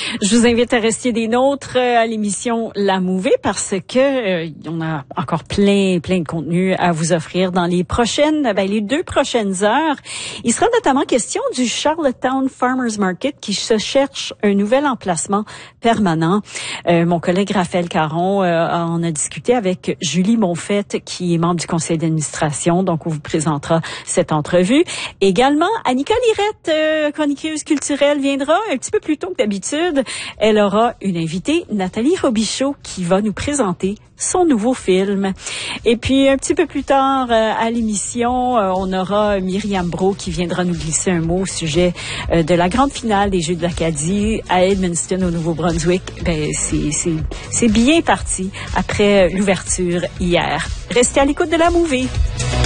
Je vous invite à rester des nôtres à l'émission La Mouvée parce que on a encore plein de contenu à vous offrir dans les les 2 prochaines heures. Il sera notamment question du Charlottetown Farmers Market qui se cherche un nouvel emplacement permanent. Mon collègue Raphaël Caron en a discuté avec Julie Monfette qui est membre du conseil d'administration, donc on vous présentera cette entrevue. Également, Annika Lirette, chroniqueuse culturelle, viendra un petit peu plus tôt que d'habitude. Elle aura une invitée, Nathalie Robichaud, qui va nous présenter son nouveau film. Et puis, un petit peu plus tard à l'émission, on aura Myriam Brault qui viendra nous glisser un mot au sujet de la grande finale des Jeux de l'Acadie à Edmundston, au Nouveau-Brunswick. C'est bien parti après l'ouverture hier. Restez à l'écoute de La Mouvée.